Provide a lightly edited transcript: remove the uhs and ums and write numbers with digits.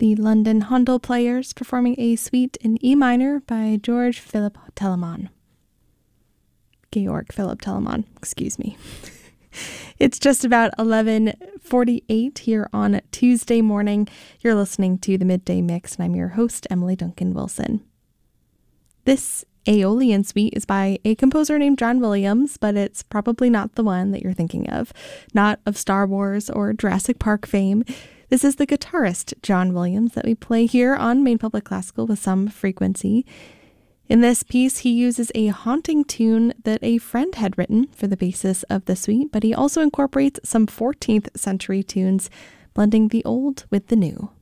the London Handel Players performing a suite in E minor by Georg Philipp Telemann. Georg Philipp Telemann, excuse me. It's just about 11:48 here on Tuesday morning. You're listening to the Midday Mix, and I'm your host, Emily Duncan Wilson. This Aeolian Suite is by a composer named John Williams, but it's probably not the one that you're thinking of. Not of Star Wars or Jurassic Park fame. This is the guitarist John Williams that we play here on Maine Public Classical with some frequency. In this piece, he uses a haunting tune that a friend had written for the basis of the suite, but he also incorporates some 14th century tunes, blending the old with the new.